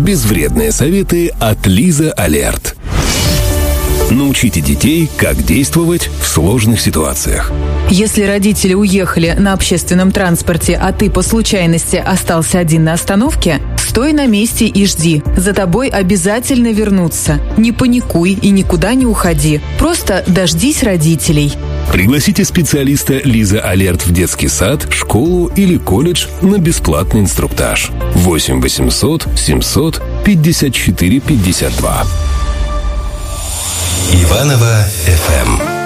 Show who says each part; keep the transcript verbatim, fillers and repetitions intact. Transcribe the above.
Speaker 1: Безвредные советы от Лиза Алерт. Научите детей, как действовать в сложных ситуациях.
Speaker 2: Если родители уехали на общественном транспорте, а ты по случайности остался один на остановке, стой на месте и жди. За тобой обязательно вернутся. Не паникуй и никуда не уходи. Просто дождись родителей.
Speaker 1: Пригласите специалиста Лиза Алерт в детский сад, школу или колледж на бесплатный инструктаж. восемь восемьсот семьсот пятьдесят четыре пятьдесят два.
Speaker 3: Иваново эф эм.